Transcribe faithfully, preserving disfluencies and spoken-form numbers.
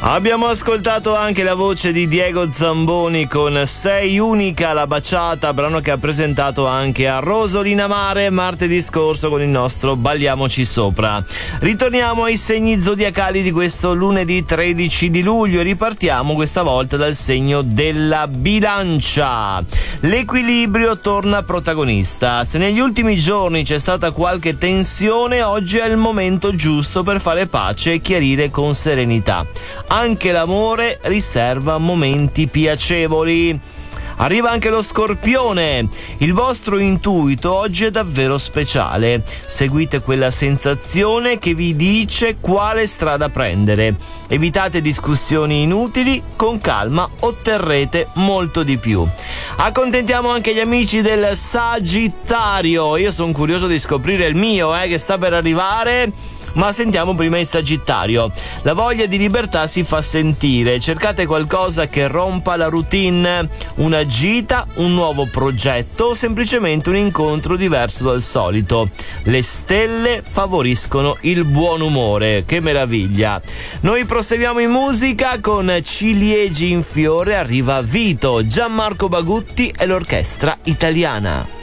Abbiamo ascoltato anche la voce di Diego Zamboni con Sei unica la baciata, brano che ha presentato anche a Rosolina Mare martedì scorso con il nostro Balliamoci sopra. Ritorniamo ai segni zodiacali di questo lunedì tredici di luglio e ripartiamo questa volta dal segno della Bilancia. L'equilibrio torna protagonista. Se negli ultimi giorni c'è stata qualche tensione, oggi è il momento giusto per fare pace e chiarire con serenità. Anche l'amore riserva momenti piacevoli. Arriva anche lo Scorpione. Il vostro intuito oggi è davvero speciale. Seguite quella sensazione che vi dice quale strada prendere. Evitate discussioni inutili, con calma otterrete molto di più. Accontentiamo anche gli amici del Sagittario. Io sono curioso di scoprire il mio, eh, che sta per arrivare. Ma sentiamo prima il Sagittario. La voglia di libertà si fa sentire. Cercate qualcosa che rompa la routine, una gita, un nuovo progetto o semplicemente un incontro diverso dal solito. Le stelle favoriscono il buon umore. Che meraviglia! Noi proseguiamo in musica con Ciliegi in fiore. Arriva Vito, Gianmarco Bagutti e l'orchestra italiana.